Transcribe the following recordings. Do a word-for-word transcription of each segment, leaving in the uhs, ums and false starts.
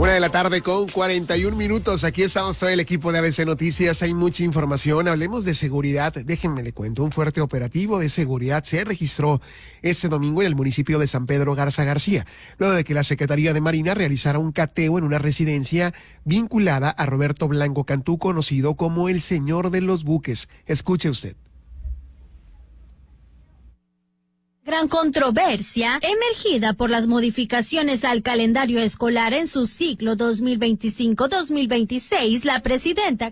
Una de la tarde con cuarenta y un minutos. Aquí estamos todo el equipo de A B C Noticias. Hay mucha información. Hablemos de seguridad. Déjenme le cuento. Un fuerte operativo de seguridad se registró este domingo en el municipio de San Pedro Garza García, luego de que la Secretaría de Marina realizara un cateo en una residencia vinculada a Roberto Blanco Cantú, conocido como el Señor de los Buques. Escuche usted. Gran controversia emergida por las modificaciones al calendario escolar en su ciclo dos mil veinticinco dos mil veintiséis, la presidenta...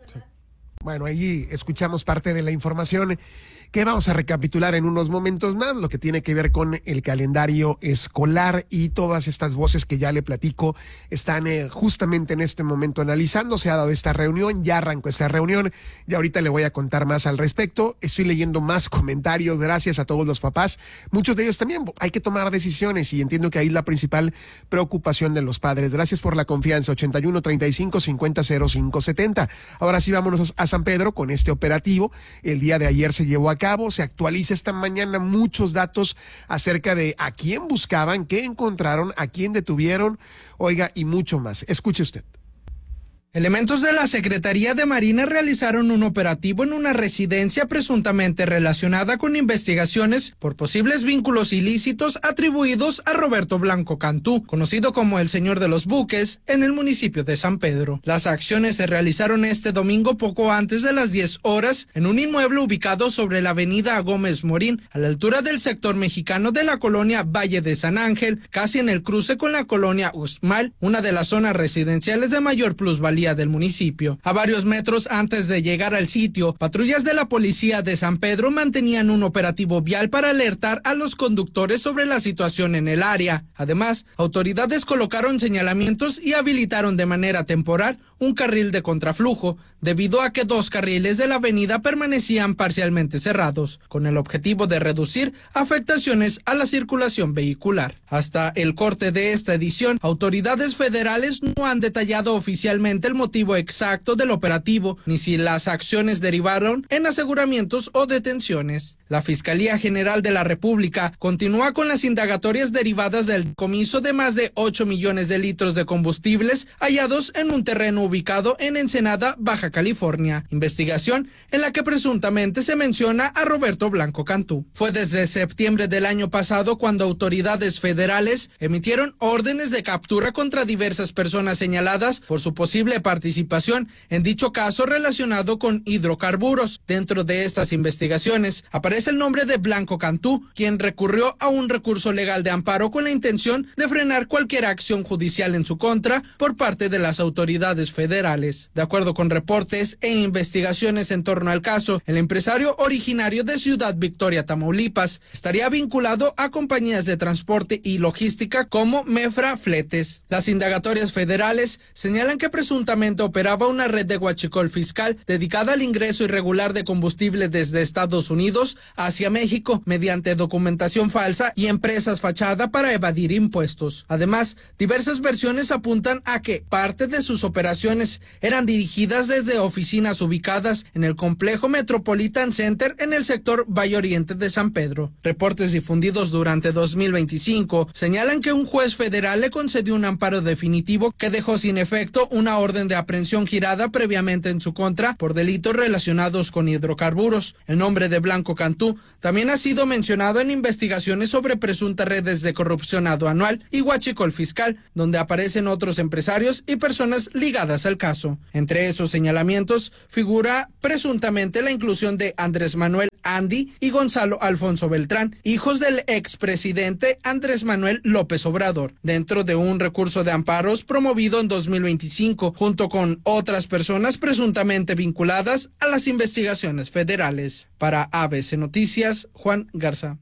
Bueno, ahí escuchamos parte de la información que vamos a recapitular en unos momentos más, lo que tiene que ver con el calendario escolar, y todas estas voces que ya le platico están eh, justamente en este momento analizando. Se ha dado esta reunión, ya arrancó esta reunión, y ahorita le voy a contar más al respecto. Estoy leyendo más comentarios, gracias a todos los papás, muchos de ellos también. Hay que tomar decisiones y entiendo que ahí la principal preocupación de los padres. Gracias por la confianza. Ochenta y uno, treinta y cinco, cincuenta, cero cinco, setenta. Ahora sí, vámonos a San Pedro con este operativo. El día de ayer se llevó a cabo, se actualiza esta mañana muchos datos acerca de a quién buscaban, qué encontraron, a quién detuvieron, oiga, y mucho más. Escuche usted. Elementos de la Secretaría de Marina realizaron un operativo en una residencia presuntamente relacionada con investigaciones por posibles vínculos ilícitos atribuidos a Roberto Blanco Cantú, conocido como el Señor de los Buques, en el municipio de San Pedro. Las acciones se realizaron este domingo poco antes de las diez horas en un inmueble ubicado sobre la avenida Gómez Morín, a la altura del sector mexicano de la colonia Valle de San Ángel, casi en el cruce con la colonia Uxmal, una de las zonas residenciales de mayor plusvalía del municipio. A varios metros antes de llegar al sitio, patrullas de la policía de San Pedro mantenían un operativo vial para alertar a los conductores sobre la situación en el área. Además, autoridades colocaron señalamientos y habilitaron de manera temporal un carril de contraflujo, debido a que dos carriles de la avenida permanecían parcialmente cerrados, con el objetivo de reducir afectaciones a la circulación vehicular. Hasta el corte de esta edición, autoridades federales no han detallado oficialmente el motivo exacto del operativo, ni si las acciones derivaron en aseguramientos o detenciones. La Fiscalía General de la República continúa con las indagatorias derivadas del decomiso de más de ocho millones de litros de combustibles hallados en un terreno ubicado en Ensenada, Baja California. Investigación en la que presuntamente se menciona a Roberto Blanco Cantú. Fue desde septiembre del año pasado cuando autoridades federales emitieron órdenes de captura contra diversas personas señaladas por su posible participación en dicho caso relacionado con hidrocarburos. Dentro de estas investigaciones aparece el nombre de Blanco Cantú, quien recurrió a un recurso legal de amparo con la intención de frenar cualquier acción judicial en su contra por parte de las autoridades federales. De acuerdo con reportes e investigaciones en torno al caso, el empresario originario de Ciudad Victoria, Tamaulipas, estaría vinculado a compañías de transporte y logística como Mefra Fletes. Las indagatorias federales señalan que presuntamente operaba una red de huachicol fiscal dedicada al ingreso irregular de combustible desde Estados Unidos hacia México mediante documentación falsa y empresas fachada para evadir impuestos. Además, diversas versiones apuntan a que parte de sus operaciones eran dirigidas desde oficinas ubicadas en el complejo Metropolitan Center en el sector Valle Oriente de San Pedro. Reportes difundidos durante dos mil veinticinco señalan que un juez federal le concedió un amparo definitivo que dejó sin efecto una orden de aprehensión girada previamente en su contra por delitos relacionados con hidrocarburos. El nombre de Blanco Cantú también ha sido mencionado en investigaciones sobre presuntas redes de corrupción aduanal y huachicol fiscal, donde aparecen otros empresarios y personas ligadas al caso. Entre esos señalamientos figura presuntamente la inclusión de Andrés Manuel Andy y Gonzalo Alfonso Beltrán, hijos del expresidente Andrés Manuel López Obrador, dentro de un recurso de amparos promovido en dos mil veinticinco, junto con otras personas presuntamente vinculadas a las investigaciones federales. Para A B C Noticias, Juan Garza.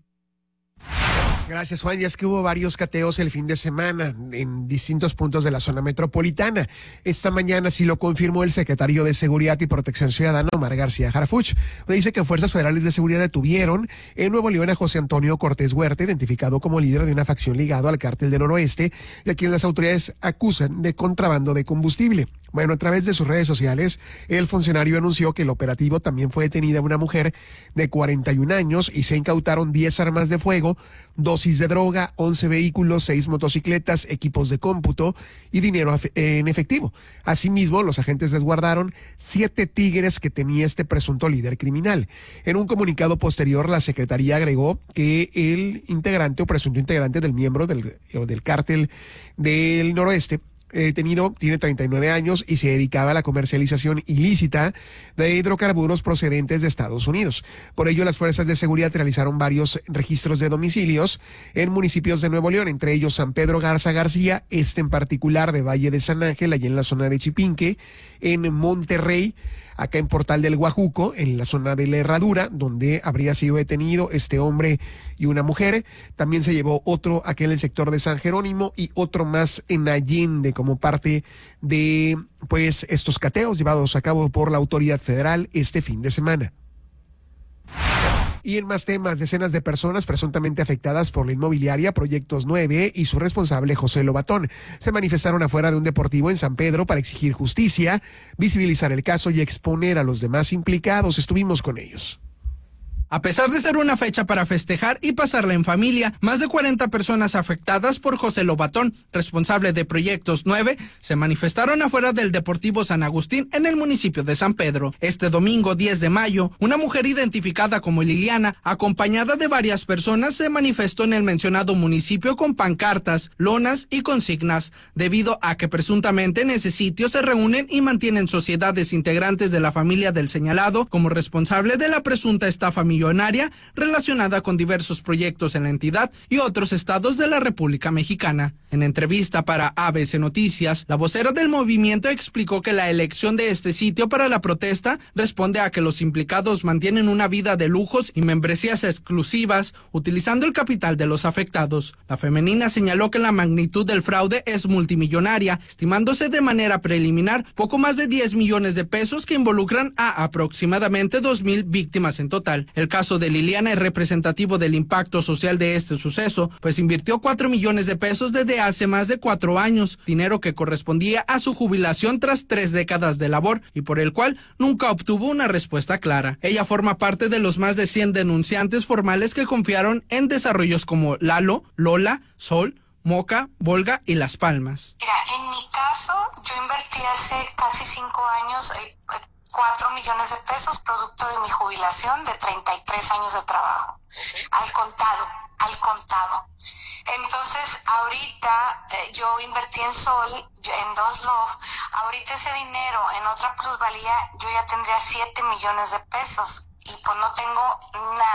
Gracias, Juan. Ya es que hubo varios cateos el fin de semana en distintos puntos de la zona metropolitana. Esta mañana sí lo confirmó el secretario de Seguridad y Protección Ciudadana, Omar García Harfuch. Dice que fuerzas federales de seguridad detuvieron en Nuevo León a José Antonio Cortés Huerta, identificado como líder de una facción ligado al cártel del Noroeste, y a quien las autoridades acusan de contrabando de combustible. Bueno, a través de sus redes sociales, el funcionario anunció que el operativo también fue detenida una mujer de cuarenta y un años y se incautaron diez armas de fuego, dosis de droga, once vehículos, seis motocicletas, equipos de cómputo y dinero en efectivo. Asimismo, los agentes resguardaron siete tigres que tenía este presunto líder criminal. En un comunicado posterior, la Secretaría agregó que el integrante o presunto integrante del miembro del, del cártel del Noroeste detenido tiene treinta y nueve años y se dedicaba a la comercialización ilícita de hidrocarburos procedentes de Estados Unidos. Por ello, las fuerzas de seguridad realizaron varios registros de domicilios en municipios de Nuevo León, entre ellos San Pedro Garza García, este en particular de Valle de San Ángel, allá en la zona de Chipinque, en Monterrey, acá en Portal del Guajuco, en la zona de La Herradura, donde habría sido detenido este hombre y una mujer. También se llevó otro aquí en el sector de San Jerónimo y otro más en Allende, como parte de pues estos cateos llevados a cabo por la autoridad federal este fin de semana. Y en más temas, decenas de personas presuntamente afectadas por la inmobiliaria Proyectos nueve y su responsable José Lobatón se manifestaron afuera de un deportivo en San Pedro para exigir justicia, visibilizar el caso y exponer a los demás implicados. Estuvimos con ellos. A pesar de ser una fecha para festejar y pasarla en familia, más de cuarenta personas afectadas por José Lobatón, responsable de Proyectos nueve, se manifestaron afuera del Deportivo San Agustín en el municipio de San Pedro. Este domingo diez de mayo, una mujer identificada como Liliana, acompañada de varias personas, se manifestó en el mencionado municipio con pancartas, lonas y consignas, debido a que presuntamente en ese sitio se reúnen y mantienen sociedades integrantes de la familia del señalado como responsable de la presunta estafa millonaria relacionada con diversos proyectos en la entidad y otros estados de la República Mexicana. En entrevista para A B C Noticias, la vocera del movimiento explicó que la elección de este sitio para la protesta responde a que los implicados mantienen una vida de lujos y membresías exclusivas utilizando el capital de los afectados. La femenina señaló que la magnitud del fraude es multimillonaria, estimándose de manera preliminar poco más de diez millones de pesos que involucran a aproximadamente dos mil víctimas en total. El caso de Liliana es representativo del impacto social de este suceso, pues invirtió cuatro millones de pesos desde hace más de cuatro años, dinero que correspondía a su jubilación tras tres décadas de labor y por el cual nunca obtuvo una respuesta clara. Ella forma parte de los más de cien denunciantes formales que confiaron en desarrollos como Lalo, Lola, Sol, Moca, Volga y Las Palmas. Mira, en mi caso, yo invertí hace casi cinco años eh, cuatro millones de pesos producto de mi jubilación de treinta y tres años de trabajo. Okay. Al contado, al contado. Entonces, ahorita eh, yo invertí en Sol, en Dos Love, ahorita ese dinero en otra plusvalía yo ya tendría siete millones de pesos y pues no tengo nada.